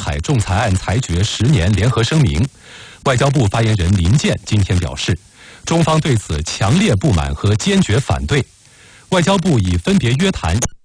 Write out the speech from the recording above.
海仲裁案裁决10年联合声明。外交部发言人林健今天表示，中方对此强烈不满和坚决反对。外交部已分别约谈